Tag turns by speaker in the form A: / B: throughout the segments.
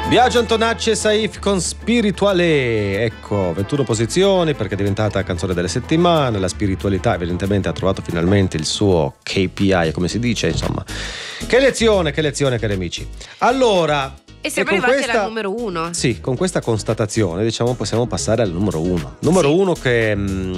A: Biagio Antonacci e Saif con Spirituale. Ecco, 21 posizioni perché è diventata canzone delle settimane. La spiritualità evidentemente ha trovato finalmente il suo KPI, come si dice, insomma. Che lezione, cari amici. Allora,
B: e siamo arrivati alla numero 1.
A: Sì, con questa constatazione, diciamo, possiamo passare al numero 1. Numero 1 che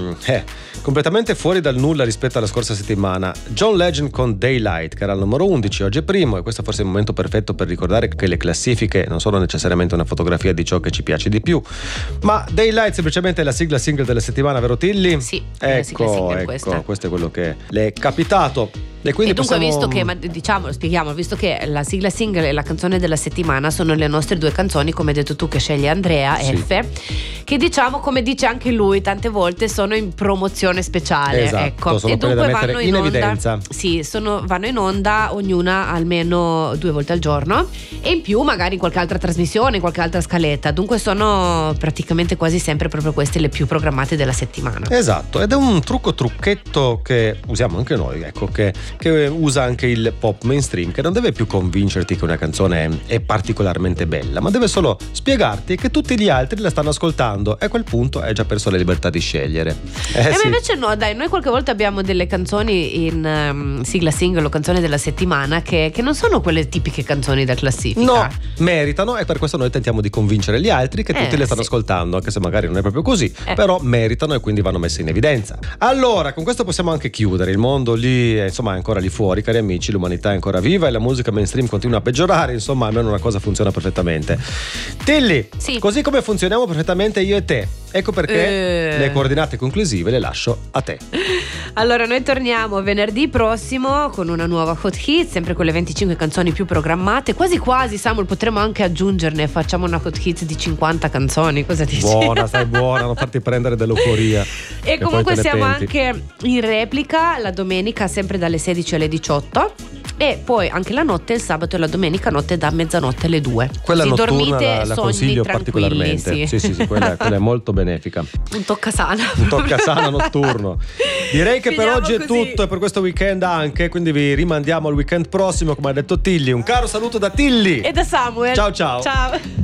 A: è completamente fuori dal nulla rispetto alla scorsa settimana. John Legend con Daylight, che era il numero 11, oggi è primo, e questo forse è il momento perfetto per ricordare che le classifiche non sono necessariamente una fotografia di ciò che ci piace di più, ma Daylight semplicemente è la sigla single della settimana, vero Tilly?
B: Sì,
A: ecco, questo è quello che le è capitato. E quindi
B: dunque visto che, diciamo, spieghiamo, visto che la sigla single e la canzone della settimana sono le nostre due canzoni, come hai detto tu, che sceglie Andrea, sì. F, che diciamo, come dice anche lui tante volte, sono in promozione speciale,
A: esatto,
B: ecco.
A: Sono
B: e dunque vanno in
A: evidenza.
B: Onda, sì, vanno in onda ognuna almeno 2 volte al giorno, e in più magari in qualche altra trasmissione, in qualche altra scaletta. Dunque sono praticamente quasi sempre proprio queste le più programmate della settimana.
A: Esatto, ed è un trucchetto che usiamo anche noi, ecco, che usa anche il pop mainstream, che non deve più convincerti che una canzone è particolarmente bella, ma deve solo spiegarti che tutti gli altri la stanno ascoltando, e a quel punto hai già perso la libertà di scegliere.
B: Sì. Ma invece no, dai, noi qualche volta abbiamo delle canzoni in sigla single o canzone della settimana che non sono quelle tipiche canzoni da classifica.
A: No, meritano, e per questo noi tentiamo di convincere gli altri che tutti le stanno ascoltando, anche se magari non è proprio così, però meritano e quindi vanno messe in evidenza. Allora, con questo possiamo anche chiudere. Il mondo lì, insomma, è ancora lì fuori, cari amici, l'umanità è ancora viva e la musica mainstream continua a peggiorare, insomma, almeno una cosa funziona perfettamente. Tilly,
B: sì.
A: Così come funzioniamo perfettamente io e te, ecco perché le coordinate conclusive le lascio a te.
B: Allora, noi torniamo venerdì prossimo con una nuova Hot Hit, sempre con le 25 canzoni più programmate. Quasi quasi, Samuel, potremmo anche aggiungerne, facciamo una Hot Hit di 50 canzoni, cosa dici?
A: Buona, stai buona, non farti prendere dell'euforia.
B: E comunque siamo anche in replica la domenica, sempre dalle 16 alle 18, e poi anche la notte, il sabato e la domenica notte da mezzanotte alle 2.
A: Quella
B: così
A: notturna
B: dormite,
A: la consiglio particolarmente. Sì, quella è molto benefica.
B: Un toccasana
A: notturno. Direi che per oggi è tutto, e per questo weekend anche, quindi vi rimandiamo al weekend prossimo, come ha detto Tilly. Un caro saluto da Tilly
B: e da Samuel.
A: Ciao.